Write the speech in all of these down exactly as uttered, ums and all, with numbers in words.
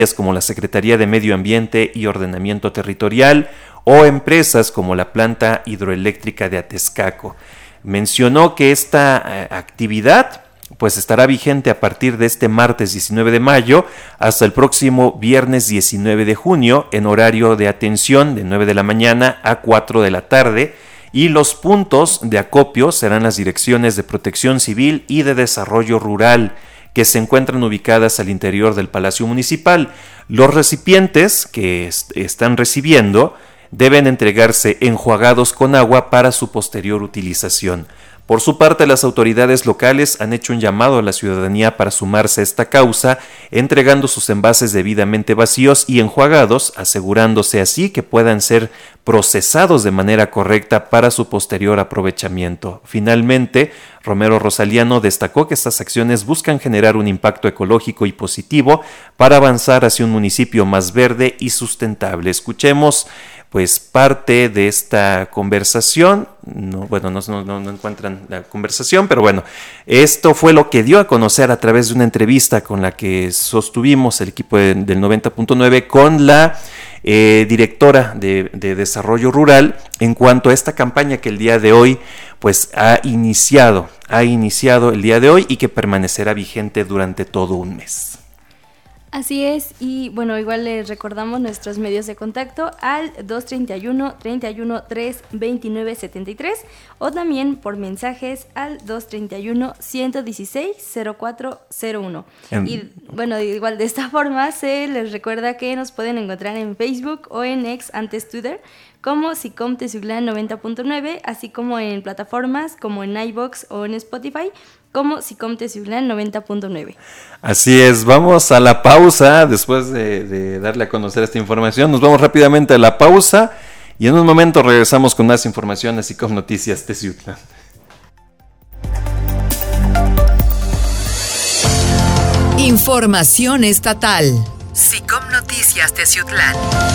como la Secretaría de Medio Ambiente y Ordenamiento Territorial o empresas como la planta hidroeléctrica de Atezcaco. Mencionó que esta eh, actividad pues estará vigente a partir de este martes diecinueve de mayo hasta el próximo viernes diecinueve de junio en horario de atención de nueve de la mañana a cuatro de la tarde, y los puntos de acopio serán las direcciones de Protección Civil y de Desarrollo Rural, que se encuentran ubicadas al interior del Palacio Municipal. Los recipientes que est- están recibiendo deben entregarse enjuagados con agua para su posterior utilización. Por su parte, las autoridades locales han hecho un llamado a la ciudadanía para sumarse a esta causa, entregando sus envases debidamente vacíos y enjuagados, asegurándose así que puedan ser procesados de manera correcta para su posterior aprovechamiento. Finalmente, Romero Rosaliano destacó que estas acciones buscan generar un impacto ecológico y positivo para avanzar hacia un municipio más verde y sustentable. Escuchemos pues parte de esta conversación. No, bueno, no, no, no encuentran la conversación, pero bueno, esto fue lo que dio a conocer a través de una entrevista con la que sostuvimos el equipo de, del noventa punto nueve con la eh, directora de, de Desarrollo Rural en cuanto a esta campaña que el día de hoy pues ha iniciado, ha iniciado el día de hoy y que permanecerá vigente durante todo un mes. Así es, y bueno, igual les recordamos nuestros medios de contacto al dos treinta y uno, treinta y uno, tres, veintinueve, setenta y tres o también por mensajes al dos treinta y uno, ciento dieciséis, cero cuatro cero uno. En... Y bueno, igual de esta forma se les recuerda que nos pueden encontrar en Facebook o en ex antes Twitter como SICOM Teciutlán noventa punto nueve, así como en plataformas como en iVoox o en Spotify como SICOM Teciutlán noventa punto nueve. Así es, vamos a la pausa después de, de darle a conocer esta información. Nos vamos rápidamente a la pausa y en un momento regresamos con más información a SICOM Noticias Teciutlán. Información estatal. SICOM Noticias Teciutlán.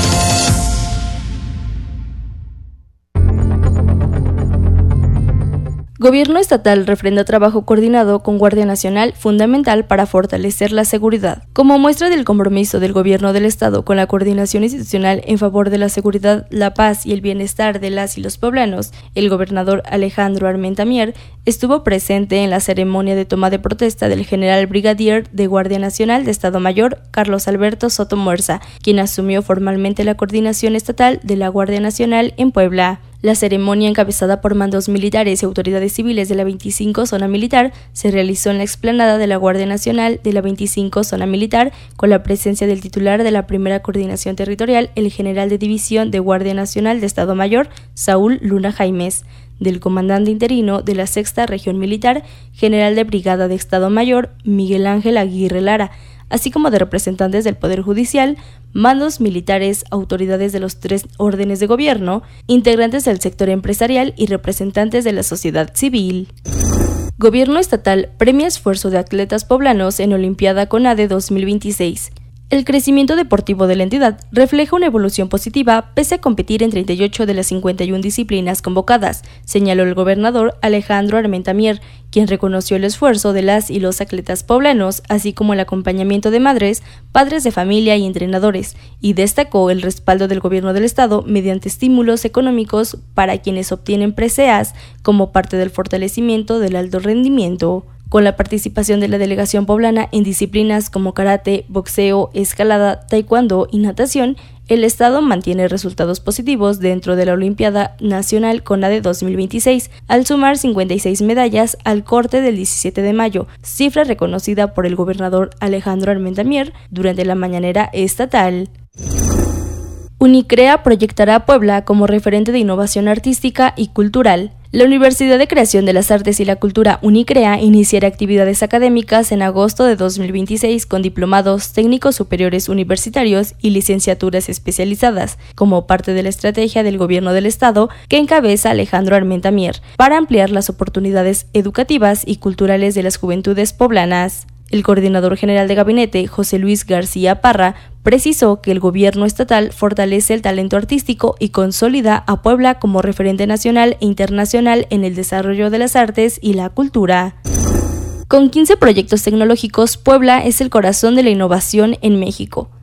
Gobierno estatal refrenda trabajo coordinado con Guardia Nacional, fundamental para fortalecer la seguridad. Como muestra del compromiso del Gobierno del Estado con la coordinación institucional en favor de la seguridad, la paz y el bienestar de las y los poblanos, el gobernador Alejandro Armenta Mier estuvo presente en la ceremonia de toma de protesta del general brigadier de Guardia Nacional de Estado Mayor, Carlos Alberto Soto Muerza, quien asumió formalmente la coordinación estatal de la Guardia Nacional en Puebla. La ceremonia, encabezada por mandos militares y autoridades civiles de la veinticinco Zona Militar, se realizó en la explanada de la Guardia Nacional de la veinticinco Zona Militar, con la presencia del titular de la Primera Coordinación Territorial, el general de División de Guardia Nacional de Estado Mayor, Saúl Luna Jaimes, del comandante interino de la Sexta Región Militar, general de Brigada de Estado Mayor, Miguel Ángel Aguirre Lara, así como de representantes del Poder Judicial, mandos militares, autoridades de los tres órdenes de gobierno, integrantes del sector empresarial y representantes de la sociedad civil. Gobierno estatal premia esfuerzo de atletas poblanos en Olimpiada CONADE dos mil veintiséis. El crecimiento deportivo de la entidad refleja una evolución positiva pese a competir en treinta y ocho de las cincuenta y una disciplinas convocadas, señaló el gobernador Alejandro Armenta Mier, quien reconoció el esfuerzo de las y los atletas poblanos, así como el acompañamiento de madres, padres de familia y entrenadores, y destacó el respaldo del gobierno del estado mediante estímulos económicos para quienes obtienen preseas como parte del fortalecimiento del alto rendimiento. Con la participación de la delegación poblana en disciplinas como karate, boxeo, escalada, taekwondo y natación, el estado mantiene resultados positivos dentro de la Olimpiada Nacional CONADE dos mil veintiséis, al sumar cincuenta y seis medallas al corte del diecisiete de mayo, cifra reconocida por el gobernador Alejandro Armenta Mier durante la mañanera estatal. Unicrea proyectará a Puebla como referente de innovación artística y cultural. La Universidad de Creación de las Artes y la Cultura Unicrea iniciará actividades académicas en agosto de dos mil veintiséis con diplomados técnicos superiores universitarios y licenciaturas especializadas, como parte de la estrategia del Gobierno del Estado que encabeza Alejandro Armenta Mier, para ampliar las oportunidades educativas y culturales de las juventudes poblanas. El coordinador general de gabinete, José Luis García Parra, precisó que el gobierno estatal fortalece el talento artístico y consolida a Puebla como referente nacional e internacional en el desarrollo de las artes y la cultura. Con quince proyectos tecnológicos, Puebla es el corazón de la innovación en México.